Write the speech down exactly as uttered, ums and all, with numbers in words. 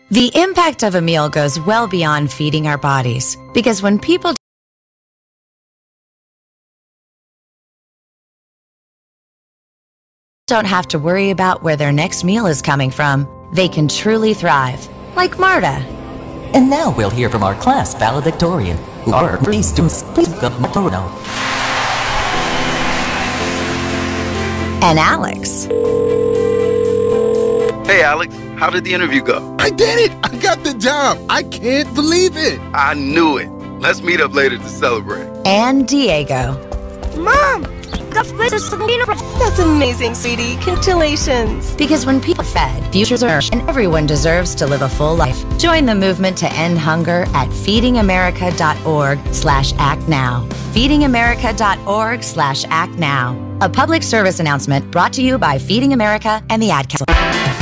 The impact of a meal goes well beyond feeding our bodies, because when people don't have to worry about where their next meal is coming from, they can truly thrive, like Marta. And now we'll hear from our class valedictorian, who are pleased to speak of Matorno. And Alex. Hey, Alex, how did the interview go? I did it! I got the job! I can't believe it! I knew it. Let's meet up later to celebrate. And Diego. Mom! That's amazing, sweetie. Congratulations. Because when people are fed, futures are earned, and everyone deserves to live a full life. Join the movement to end hunger at feedingamerica.org slash act now. feedingamerica.org slash act now. A public service announcement brought to you by Feeding America and the Ad Council.